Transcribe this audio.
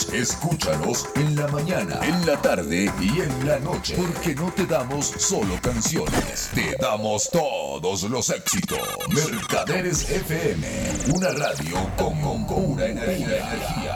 Escúchalos en la mañana, en la tarde y en la noche. Porque no te damos solo canciones, te damos todos los éxitos. Mercaderes FM, una radio con pura energía.